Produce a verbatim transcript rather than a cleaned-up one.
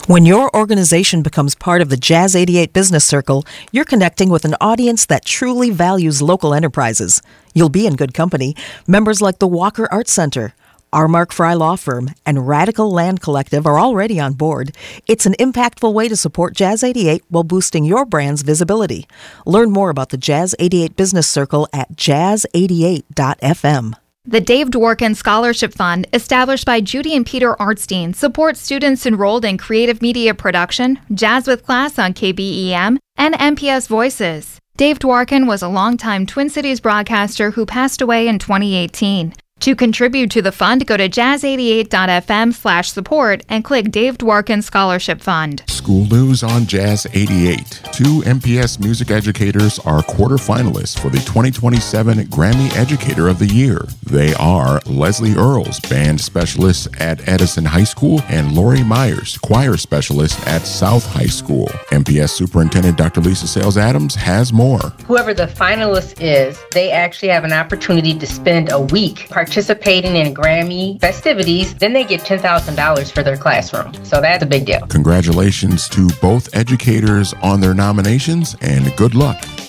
When your organization becomes part of the Jazz eighty-eight Business Circle, you're connecting with an audience that truly values local enterprises. You'll be in good company. Members like the Walker Arts Center, our Mark Fry Law Firm, and Radical Land Collective are already on board. It's an impactful way to support Jazz eighty-eight while boosting your brand's visibility. Learn more about the Jazz eighty-eight Business Circle at jazz eighty-eight dot f m. The Dave Dworkin Scholarship Fund, established by Judy and Peter Artstein, supports students enrolled in creative media production, Jazz with Class on K B E M, and N P S Voices. Dave Dworkin was a longtime Twin Cities broadcaster who passed away in twenty eighteen. To contribute to the fund, go to jazz eighty-eight dot f m slash support and click Dave Dworkin Scholarship Fund. School news on Jazz eighty-eight. Two N P S music educators are quarterfinalists for the twenty twenty-seven Grammy Educator of the Year. They are Leslie Earls, band specialist at Edison High School, and Lori Myers, choir specialist at South High School. N P S Superintendent Doctor Lisa Sales Adams has more. Whoever the finalist is, they actually have an opportunity to spend a week participating in Grammy festivities. Then they get ten thousand dollars for their classroom. So that's a big deal. Congratulations to both educators on their nominations, and good luck.